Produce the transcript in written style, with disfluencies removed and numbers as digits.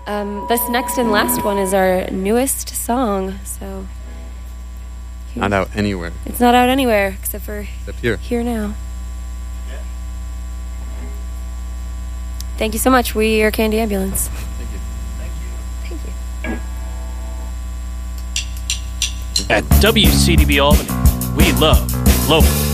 This next and last one is our newest song, so... Not out anywhere. It's not out anywhere, except for here now. Thank you so much. We are Candy Ambulance. Thank you. Thank you. At WCDB Albany, we love local.